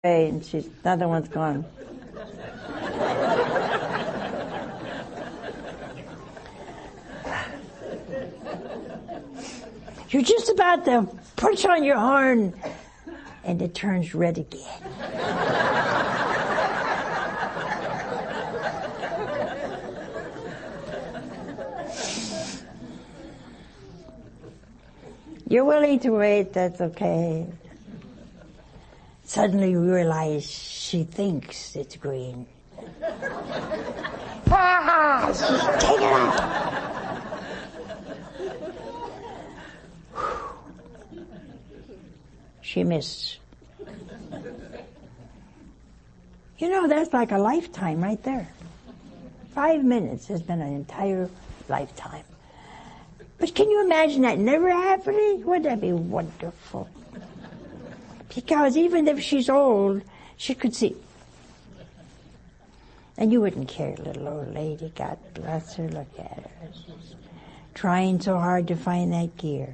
and the other one's gone. You're just about to punch on your horn, and it turns red again. You're willing to wait, that's okay. Suddenly you realize she thinks it's green. Take it out. She missed. You know, that's like a lifetime right there. 5 minutes has been an entire lifetime. But can you imagine that never happening? Wouldn't that be wonderful? Because even if she's old, she could see. And you wouldn't care, little old lady. God bless her. Look at her. She's trying so hard to find that gear.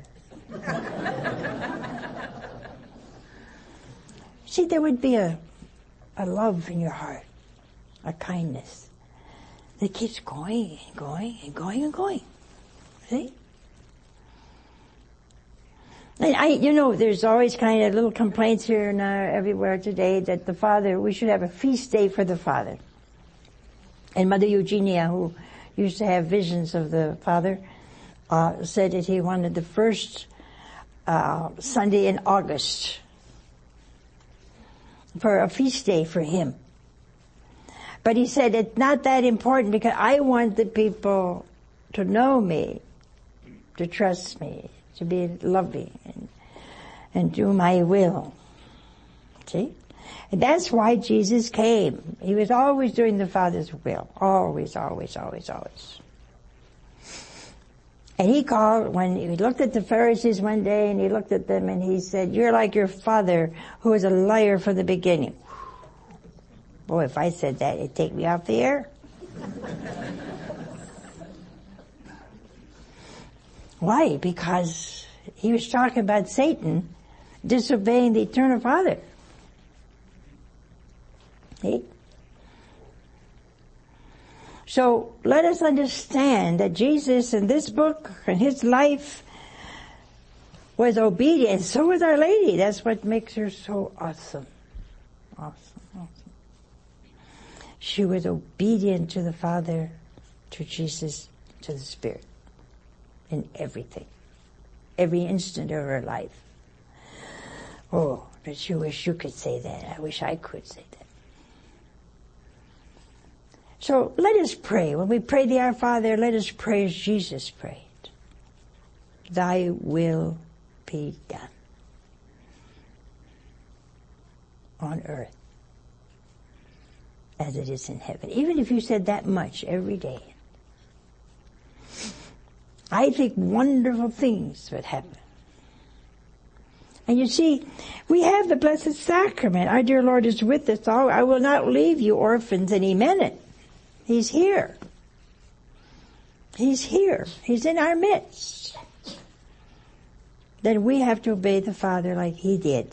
See, there would be a love in your heart, a kindness that keeps going and going and going and going. See? And there's always kind of little complaints here and everywhere today that the Father, we should have a feast day for the Father. And Mother Eugenia, who used to have visions of the Father, said that he wanted the first Sunday in August for a feast day for him. But he said it's not that important because I want the people to know me, to trust me, to be loving and do my will. See? And that's why Jesus came. He was always doing the Father's will. Always, always, always, always. And he called, when he looked at the Pharisees one day and he looked at them and he said, you're like your father who was a liar from the beginning. Boy, if I said that, it'd take me off the air. Why? Because he was talking about Satan disobeying the eternal Father. See? So let us understand that Jesus in this book and his life was obedient. So was Our Lady. That's what makes her so awesome. Awesome, awesome. She was obedient to the Father, to Jesus, to the Spirit. In everything. Every instant of her life. Oh, but you wish you could say that. I wish I could say that. So let us pray. When we pray the Our Father, let us pray as Jesus prayed. Thy will be done. On earth. As it is in heaven. Even if you said that much every day. I think wonderful things would happen. And you see, we have the Blessed Sacrament. Our dear Lord is with us all. I will not leave you orphans, and he meant it. He's here. He's here. He's in our midst. Then we have to obey the Father like he did.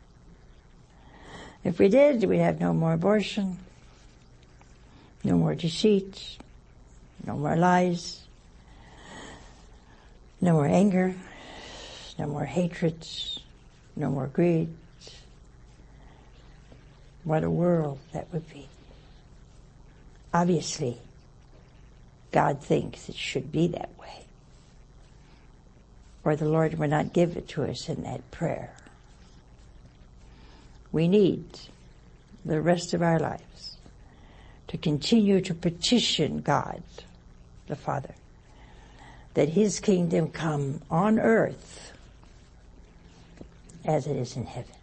If we did, we'd have no more abortion, no more deceit, no more lies, no more anger, no more hatred, no more greed. What a world that would be. Obviously, God thinks it should be that way. Or the Lord would not give it to us in that prayer. We need the rest of our lives to continue to petition God, the Father, that his kingdom come on earth as it is in heaven.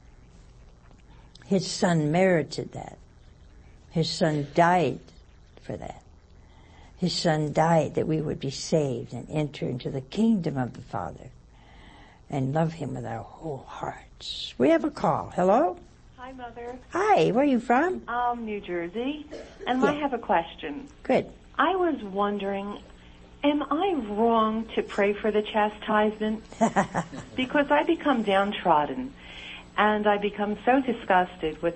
His Son merited that. His Son died for that. His Son died that we would be saved and enter into the kingdom of the Father and love him with our whole hearts. We have a call. Hello? Hi, Mother. Hi, where are you from? New Jersey. And Yeah. I have a question. Good. I was wondering, am I wrong to pray for the chastisement? Because I become downtrodden. And I become so disgusted with